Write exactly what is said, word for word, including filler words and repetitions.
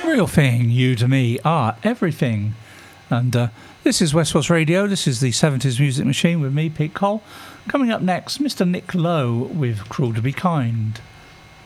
Real thing, you to me are everything. And uh, this is West Wales Radio. This is the seventies Music Machine with me, Pete Cole. Coming up next, Mister Nick Lowe with Cruel to Be Kind.